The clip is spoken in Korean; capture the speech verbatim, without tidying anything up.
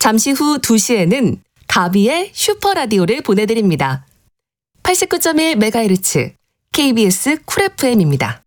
잠시 후 두 시에는 가비의 슈퍼라디오를 보내드립니다. 팔십구 점 일 메가헤르츠 케이비에스 쿨 에프엠입니다.